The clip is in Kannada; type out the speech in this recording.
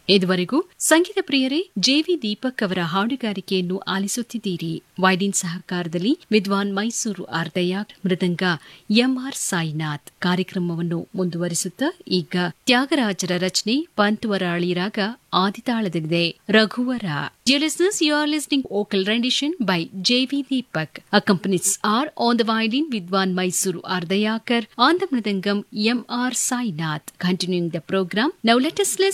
ಇದುವರೆಗೂ ಸಂಗೀತ ಪ್ರಿಯರೇ ಜೆವಿ ದೀಪಕ್ ಅವರ ಹಾಡುಗಾರಿಕೆಯನ್ನು ಆಲಿಸುತ್ತಿದ್ದೀರಿ. ವೈಲಿನ್ ಸಹಕಾರದಲ್ಲಿ ವಿದ್ವಾನ್ ಮೈಸೂರು ಆರ್ದಯಾಕ್, ಮೃದಂಗ ಎಂಆರ್ ಸಾಯಿನಾಥ್. ಕಾರ್ಯಕ್ರಮವನ್ನು ಮುಂದುವರಿಸುತ್ತಾ ಈಗ ತ್ಯಾಗರಾಜರ ರಚನೆ ಪಂತುವರಾಳಿ ರಾಗ ಆದಿತಾಳದಲ್ಲಿದೆ. ರಘುವರ. Dear listeners, you are listening vocal rendition by J.V. Deepak. Accompanies are on the violin Vidwan Mysuru Ardayakar, on the mridangam M.R. Sainath. Continuing the program, now let us listen